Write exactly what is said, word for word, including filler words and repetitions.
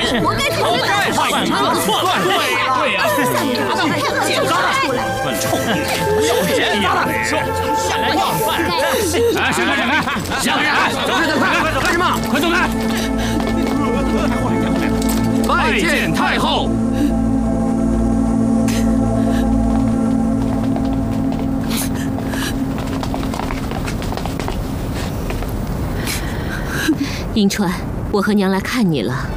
人，活该出来！ 快点，错了，对呀，对呀， 拿到太后检查出来， 臭女人，不要脸呀！下来要饭！哎，闪开，闪开，闪开！走开，走开，干什么？快走开！拜见太后。 银川，我和娘来看你了。